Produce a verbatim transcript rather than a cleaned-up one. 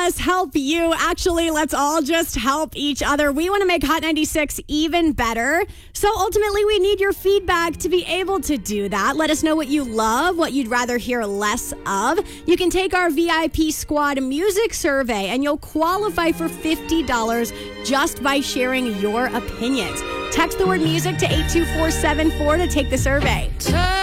us help you. Actually, let's all just help each other. We want to make Hot ninety-six even better. So ultimately, we need your feedback to be able to do that. Let us know what you love, what you'd rather hear less of. You can take our V I P Squad music survey, and you'll qualify for fifty dollars just by sharing your opinions. Text the word music to eight two four seven four to take the survey.